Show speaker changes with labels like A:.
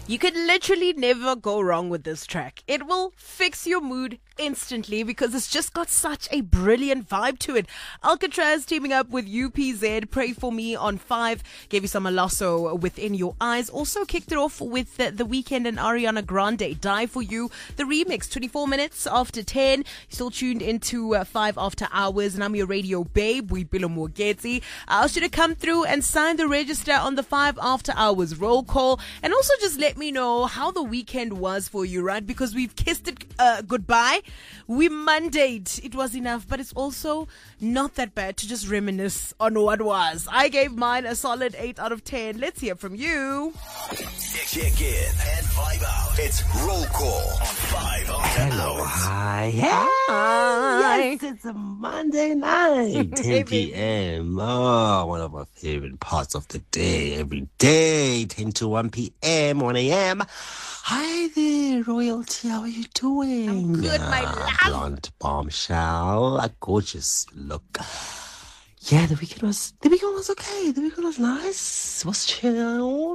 A: You could literally never go wrong with this track. It will fix your mood instantly because it's just got such a brilliant vibe to it. Alcatraz teaming up with UPZ, Pray For Me on 5, gave you some Alasso Within Your Eyes. Also kicked it off with The Weeknd and Ariana Grande, Die For You, the remix, 24 minutes after 10. You're still tuned into 5 after hours, and I'm your radio babe, Boipelo Mogeti. I asked you to come through and sign the register on the 5 after hours roll call, and also just let me know how the weekend was for you, right? Because we've kissed it goodbye. We Mondayed. It was enough, but it's also not that bad to just reminisce on what was. I gave mine a solid 8 out of 10. Let's hear from you.
B: Check in and vibe out. It's roll call on 5 after
C: Hello,
B: hours.
C: hi.
A: Hi.
C: Yes, it's a Monday night, 10 p.m. Oh, one of my favorite parts of the day. Every day, 10 to 1 p.m., 1 a.m. Hi there, royalty. How are you doing?
A: I'm good, my love.
C: Blonde bombshell. A gorgeous look. Yeah, the weekend was okay. The weekend was nice. It was chill.